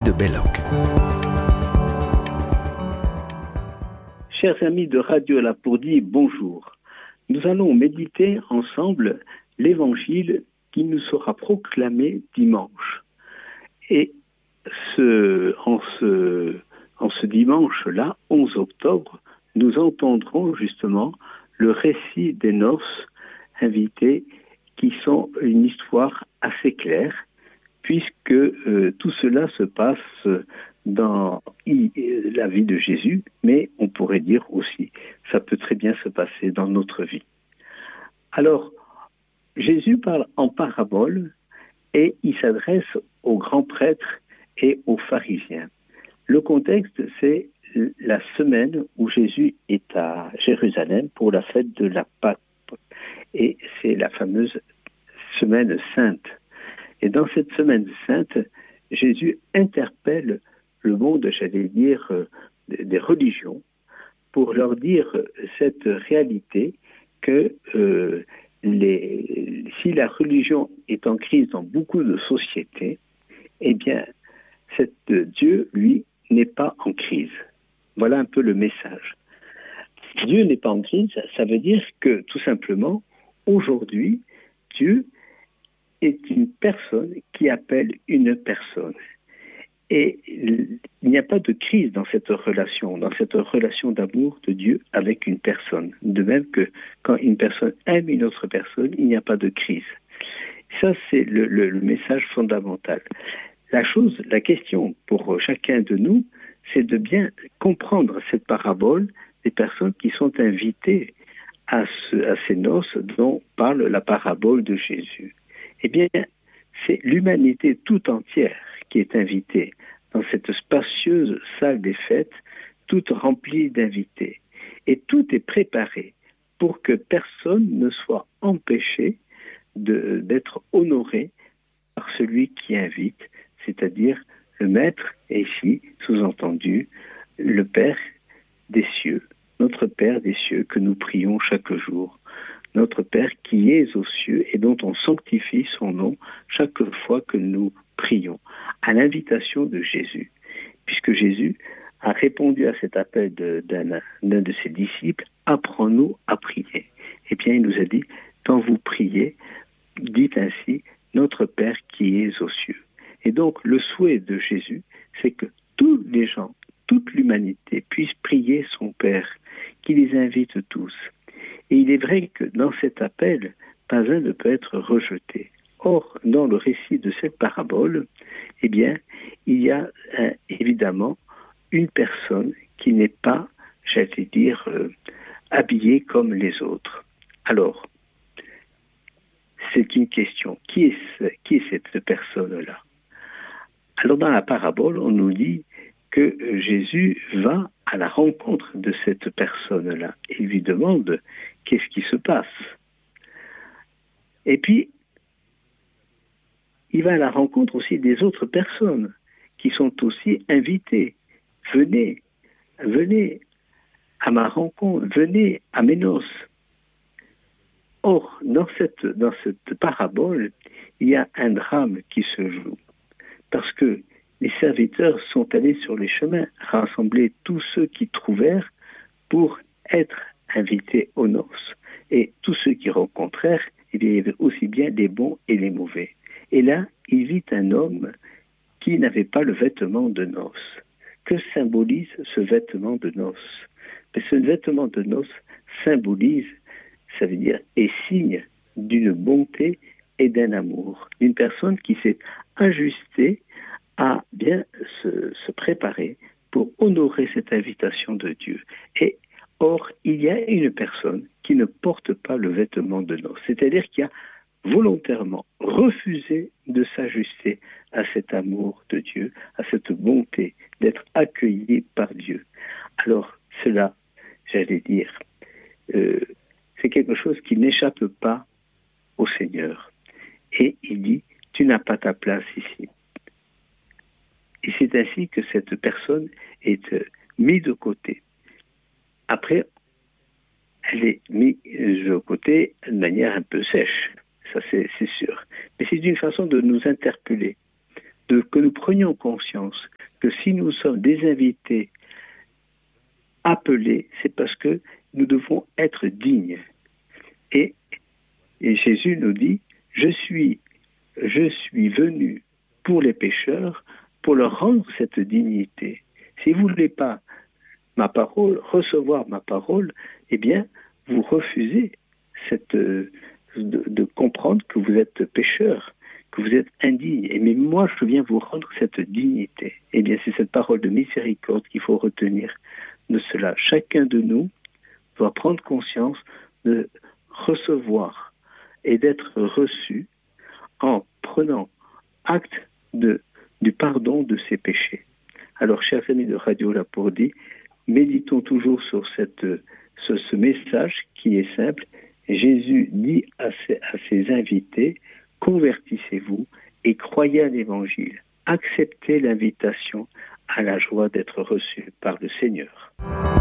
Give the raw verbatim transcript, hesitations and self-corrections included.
de Belloc. Chers amis de Radio Lapourdie, bonjour. Nous allons méditer ensemble l'évangile qui nous sera proclamé dimanche. Et ce, en, ce, en ce dimanche-là, onze octobre, nous entendrons justement le récit des noces invitées qui sont une histoire assez claire, puisque euh, tout cela se passe dans la vie de Jésus, mais on pourrait dire aussi, ça peut très bien se passer dans notre vie. Alors, Jésus parle en parabole et il s'adresse aux grands prêtres et aux pharisiens. Le contexte, c'est la semaine où Jésus est à Jérusalem pour la fête de la Pâque. Et c'est la fameuse semaine sainte. Et dans cette semaine sainte, Jésus interpelle le monde, j'allais dire, euh, des religions, pour leur dire cette réalité que euh, les, si la religion est en crise dans beaucoup de sociétés, eh bien, cette, Dieu, lui, n'est pas en crise. Voilà un peu le message. Dieu n'est pas en crise, ça veut dire que, tout simplement, aujourd'hui, Dieu est une personne qui appelle une personne. Et il n'y a pas de crise dans cette relation, dans cette relation d'amour de Dieu avec une personne. De même que quand une personne aime une autre personne, il n'y a pas de crise. Ça, c'est le, le, le message fondamental. La chose, la question pour chacun de nous, c'est de bien comprendre cette parabole des personnes qui sont invitées à, ce, à ces noces dont parle la parabole de Jésus. Eh bien, c'est l'humanité tout entière qui est invitée dans cette spacieuse salle des fêtes, toute remplie d'invités. Et tout est préparé pour que personne ne soit empêché de, d'être honoré par celui qui invite, c'est-à-dire le Maître, et ici, sous-entendu, le Père des cieux, notre Père des cieux que nous prions chaque jour. Notre Père qui est aux cieux et dont on sanctifie son nom chaque fois que nous prions, à l'invitation de Jésus. Puisque Jésus a répondu à cet appel de, d'un, d'un de ses disciples, « Apprends-nous à prier ». Eh bien, il nous a dit, quand vous priez, dites ainsi, « Notre Père qui est aux cieux ». Et donc, le souhait de Jésus, c'est que tous les gens, toute l'humanité puisse prier son Père, qui les invite tous. Et il est vrai que dans cet appel, pas un ne peut être rejeté. Or, dans le récit de cette parabole, eh bien, il y a euh, évidemment une personne qui n'est pas, j'allais dire, euh, habillée comme les autres. Alors, c'est une question. Qui est, ce, qui est cette personne-là? Alors, dans la parabole, on nous dit que Jésus va à la rencontre de cette personne-là et lui demande qu'est-ce qui se passe. Et puis, il va à la rencontre aussi des autres personnes qui sont aussi invitées. Venez, venez à ma rencontre, venez à mes noces. Or, dans cette, dans cette parabole, il y a un drame qui se joue. Parce que les serviteurs sont allés sur les chemins, rassembler tous ceux qu'ils trouvèrent pour être invités aux noces. Et tous ceux qui rencontrèrent, il y avait aussi bien les bons et les mauvais. Et là, il vit un homme qui n'avait pas le vêtement de noces. Que symbolise ce vêtement de noces? Mais ce vêtement de noces symbolise, ça veut dire, est signe d'une bonté et d'un amour. D'une personne qui s'est ajustée à bien se, se préparer pour honorer cette invitation de Dieu. Et or, il y a une personne qui ne porte pas le vêtement de noces, c'est-à-dire qui a volontairement refusé de s'ajuster à cet amour de Dieu, à cette bonté d'être accueilli par Dieu. Alors, cela, j'allais dire, euh, c'est quelque chose qui n'échappe pas au Seigneur. Et il dit, tu n'as pas ta place ici. Et c'est ainsi que cette personne est euh, mise de côté. Après, elle est mise de côté de manière un peu sèche, ça c'est, c'est sûr. Mais c'est une façon de nous interpeller, de, que nous prenions conscience que si nous sommes des invités appelés, c'est parce que nous devons être dignes. Et, et Jésus nous dit, je suis, je suis venu pour les pécheurs, pour leur rendre cette dignité. Si vous ne voulez pas ma parole, recevoir ma parole, eh bien, vous refusez cette, de, de comprendre que vous êtes pécheur, que vous êtes indigne. Et mais moi, je viens vous rendre cette dignité. Eh bien, c'est cette parole de miséricorde qu'il faut retenir de cela. Chacun de nous doit prendre conscience de recevoir et d'être reçu en prenant acte de, du pardon de ses péchés. Alors, chers amis de Radio Lapourdie, méditons toujours sur cette, ce, ce message qui est simple. Jésus dit à ses, à ses invités, convertissez-vous et croyez à l'Évangile. Acceptez l'invitation à la joie d'être reçu par le Seigneur.